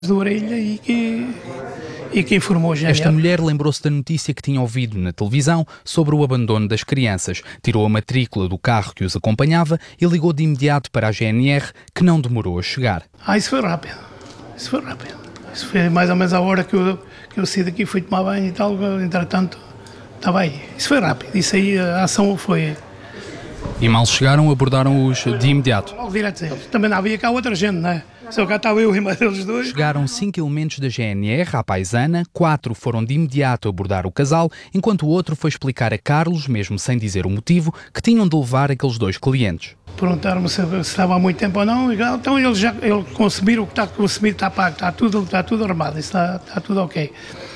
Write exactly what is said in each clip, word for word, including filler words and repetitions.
de orelha e que, e que informou já. Esta mulher lembrou-se da notícia que tinha ouvido na televisão sobre o abandono das crianças, tirou a matrícula do carro que os acompanhava e ligou de imediato para a G N R, que não demorou a chegar. Ah, isso foi rápido, isso foi rápido. Isso foi mais ou menos a hora que eu, que eu saí daqui, fui tomar banho e tal, entretanto, estava aí. Isso foi rápido, isso aí, a ação foi... E mal chegaram, abordaram-os de imediato. Logo direto deles. Também não havia cá outra gente, não é? Só cá estava eu e mais eles dois. Chegaram cinco elementos da G N R à paisana, quatro foram de imediato abordar o casal, enquanto o outro foi explicar a Carlos, mesmo sem dizer o motivo, que tinham de levar aqueles dois clientes. Perguntaram-me se, se estava há muito tempo ou não, e, então eles já eles consumiram o que está consumido, está pago, está tudo, está tudo armado, está, está tudo ok.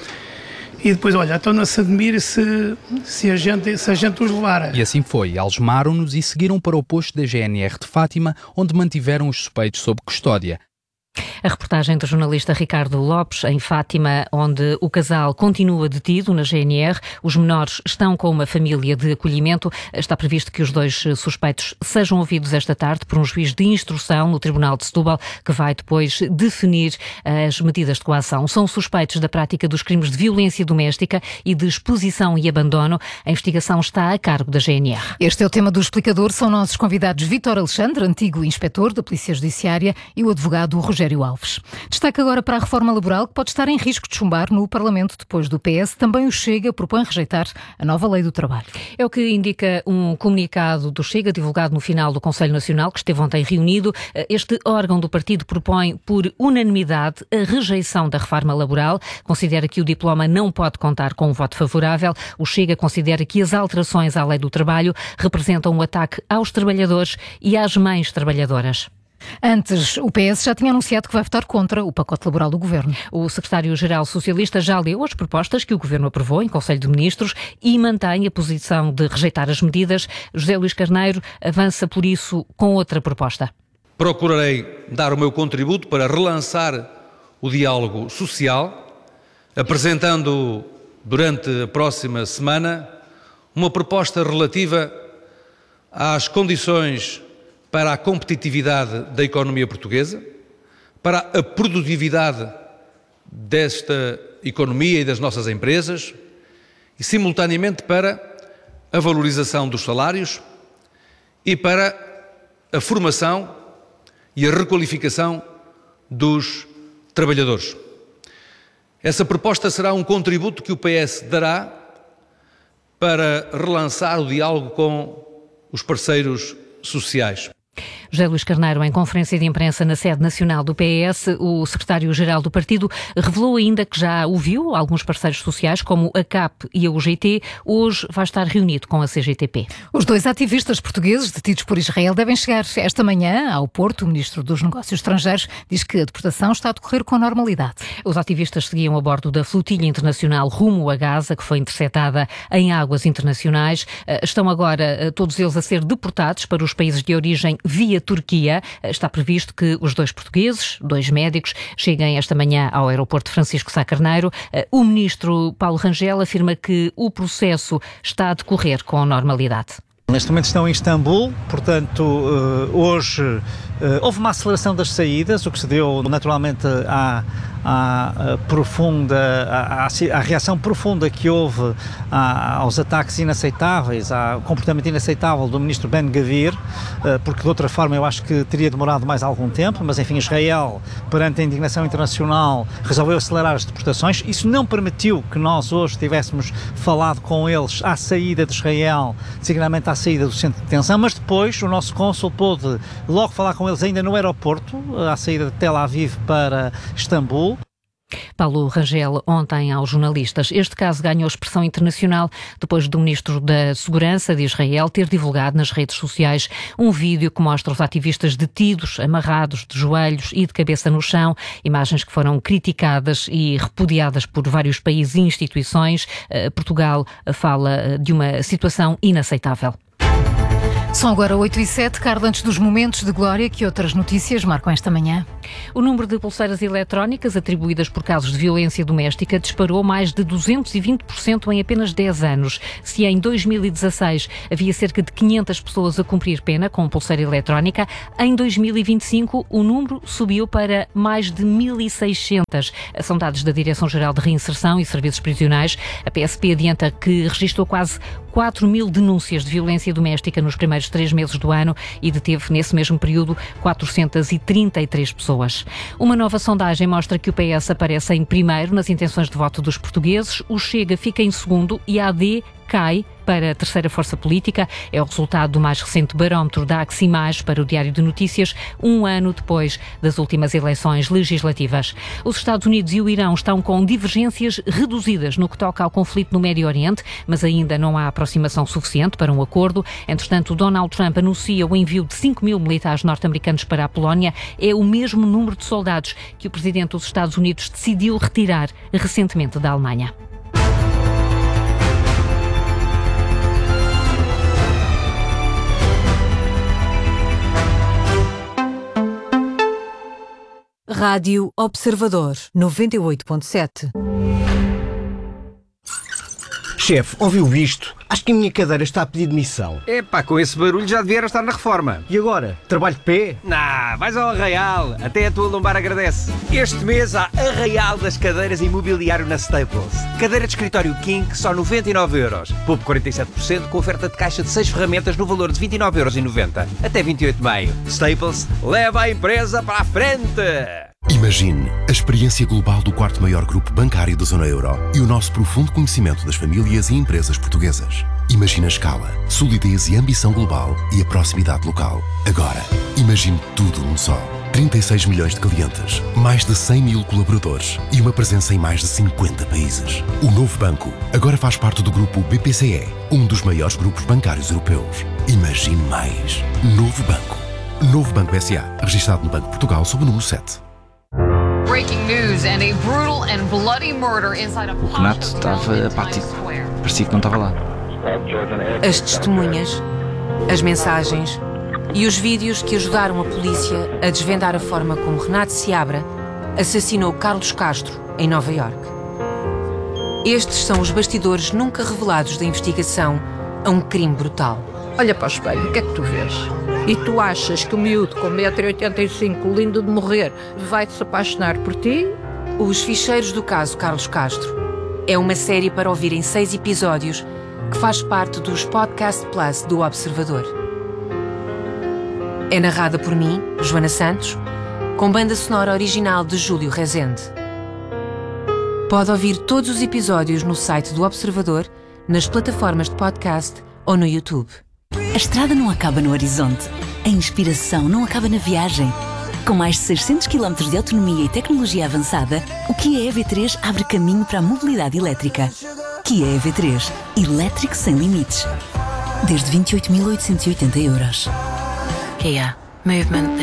E depois, olha, então não se admire se, se, a gente, se a gente os levar. E assim foi, algemaram-nos e seguiram para o posto da G N R de Fátima, onde mantiveram os suspeitos sob custódia. A reportagem do jornalista Ricardo Lopes, em Fátima, onde o casal continua detido na G N R. Os menores estão com uma família de acolhimento. Está previsto que os dois suspeitos sejam ouvidos esta tarde por um juiz de instrução no Tribunal de Setúbal, que vai depois definir as medidas de coação. São suspeitos da prática dos crimes de violência doméstica e de exposição e abandono. A investigação está a cargo da G N R. Este é o tema do Explicador. São nossos convidados Vítor Alexandre, antigo inspetor da Polícia Judiciária, e o advogado Rogério Alves. Destaque agora para a reforma laboral, que pode estar em risco de chumbar no Parlamento depois do P S. Também o Chega propõe rejeitar a nova lei do trabalho. É o que indica um comunicado do Chega, divulgado no final do Conselho Nacional, que esteve ontem reunido. Este órgão do partido propõe por unanimidade a rejeição da reforma laboral. Considera que o diploma não pode contar com um voto favorável. O Chega considera que as alterações à lei do trabalho representam um ataque aos trabalhadores e às mães trabalhadoras. Antes, o P S já tinha anunciado que vai votar contra o pacote laboral do Governo. O secretário-geral socialista já leu as propostas que o Governo aprovou em Conselho de Ministros e mantém a posição de rejeitar as medidas. José Luís Carneiro avança, por isso, com outra proposta. Procurarei dar o meu contributo para relançar o diálogo social, apresentando durante a próxima semana uma proposta relativa às condições para a competitividade da economia portuguesa, para a produtividade desta economia e das nossas empresas e, simultaneamente, para a valorização dos salários e para a formação e a requalificação dos trabalhadores. Essa proposta será um contributo que o P S dará para relançar o diálogo com os parceiros sociais. José Luís Carneiro, em conferência de imprensa na sede nacional do P S, o secretário-geral do partido revelou ainda que já ouviu alguns parceiros sociais, como a C A P e a U G T. Hoje vai estar reunido com a C G T P. Os dois ativistas portugueses detidos por Israel devem chegar esta manhã ao Porto. O ministro dos Negócios Estrangeiros diz que a deportação está a decorrer com normalidade. Os ativistas seguiam a bordo da flotilha internacional rumo a Gaza, que foi interceptada em águas internacionais. Estão agora todos eles a ser deportados para os países de origem via Turquia. Está previsto que os dois portugueses, dois médicos, cheguem esta manhã ao aeroporto Francisco Sá Carneiro. O ministro Paulo Rangel afirma que o processo está a decorrer com normalidade. Neste momento estão em Istambul, portanto, hoje houve uma aceleração das saídas, o que se deu naturalmente à, à profunda, à, à reação profunda que houve à, aos ataques inaceitáveis, ao comportamento inaceitável do ministro Ben-Gvir, porque de outra forma eu acho que teria demorado mais algum tempo, mas enfim, Israel, perante a indignação internacional, resolveu acelerar as deportações. Isso não permitiu que nós hoje tivéssemos falado com eles à saída de Israel, designadamente à saída do centro de detenção, mas depois o nosso cônsul pôde logo falar com eles ainda no aeroporto, à saída de Tel Aviv para Istambul. Paulo Rangel, ontem aos jornalistas. Este caso ganhou expressão internacional depois do ministro da Segurança de Israel ter divulgado nas redes sociais um vídeo que mostra os ativistas detidos, amarrados de joelhos e de cabeça no chão, imagens que foram criticadas e repudiadas por vários países e instituições. Portugal fala de uma situação inaceitável. São agora oito e sete, Carlos, antes dos momentos de glória, que outras notícias marcam esta manhã? O número de pulseiras eletrónicas atribuídas por casos de violência doméstica disparou mais de duzentos e vinte por cento em apenas dez anos. Se em dois mil e dezasseis havia cerca de quinhentas pessoas a cumprir pena com pulseira eletrónica, em dois mil e vinte e cinco o número subiu para mais de mil e seiscentas. São dados da Direção-Geral de Reinserção e Serviços Prisionais. A P S P adianta que registrou quase quatro mil denúncias de violência doméstica nos primeiros três meses do ano e deteve, nesse mesmo período, quatrocentas e trinta e três pessoas. Uma nova sondagem mostra que o P S aparece em primeiro nas intenções de voto dos portugueses, o Chega fica em segundo e a A D cai para a terceira força política. É o resultado do mais recente barómetro da Aximage para o Diário de Notícias, um ano depois das últimas eleições legislativas. Os Estados Unidos e o Irão estão com divergências reduzidas no que toca ao conflito no Médio Oriente, mas ainda não há aproximação suficiente para um acordo. Entretanto, Donald Trump anuncia o envio de cinco mil militares norte-americanos para a Polónia. É o mesmo número de soldados que o presidente dos Estados Unidos decidiu retirar recentemente da Alemanha. Rádio Observador, noventa e oito ponto sete. Chefe, ouviu isto? Acho que a minha cadeira está a pedir demissão. Epá, com esse barulho já devia estar na reforma. E agora? Trabalho de pé? Nah, vais ao Arraial. Até a tua lombar agradece. Este mês há Arraial das cadeiras e imobiliário na Staples. Cadeira de escritório King, só noventa e nove euros. Poupe quarenta e sete por cento com oferta de caixa de seis ferramentas no valor de vinte e nove euros e noventa. Até vinte e oito de maio. Staples, leva a empresa para a frente! Imagine a experiência global do quarto maior grupo bancário da zona euro e o nosso profundo conhecimento das famílias e empresas portuguesas. Imagine a escala, solidez e ambição global e a proximidade local. Agora, imagine tudo num só. trinta e seis milhões de clientes, mais de cem mil colaboradores e uma presença em mais de cinquenta países. O novo banco agora faz parte do grupo B P C E, um dos maiores grupos bancários europeus. Imagine mais. Novo Banco. Novo Banco S A, registado no Banco de Portugal sob o número sete. O Renato estava apático. Parecia que não estava lá. As testemunhas, as mensagens e os vídeos que ajudaram a polícia a desvendar a forma como Renato Seabra assassinou Carlos Castro em Nova Iorque. Estes são os bastidores nunca revelados da investigação a um crime brutal. Olha para o espelho, o que é que tu vês? E tu achas que o miúdo com um metro e oitenta e cinco, lindo de morrer, vai-se apaixonar por ti? Os Ficheiros do Caso Carlos Castro é uma série para ouvir em seis episódios que faz parte dos Podcast Plus do Observador. É narrada por mim, Joana Santos, com banda sonora original de Júlio Rezende. Pode ouvir todos os episódios no site do Observador, nas plataformas de podcast ou no YouTube. A estrada não acaba no horizonte. A inspiração não acaba na viagem. Com mais de seiscentos quilómetros de autonomia e tecnologia avançada, o Kia E V três abre caminho para a mobilidade elétrica. Kia E V três. Elétrico sem limites. Desde vinte e oito mil oitocentos e oitenta euros. Kia. Movement that